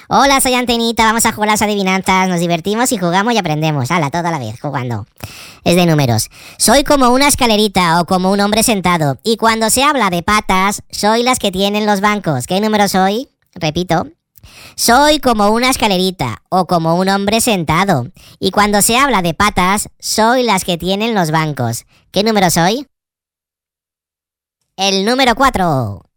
Hola, soy Antenita, vamos a jugar las adivinanzas, nos divertimos y jugamos y aprendemos. Hala, toda la vez, jugando. Es de números. Soy como una escalerita o como un hombre sentado. Y cuando se habla de patas, soy las que tienen los bancos. ¿Qué número soy? Repito. Soy como una escalerita o como un hombre sentado. Y cuando se habla de patas, soy las que tienen los bancos. ¿Qué número soy? El número 4.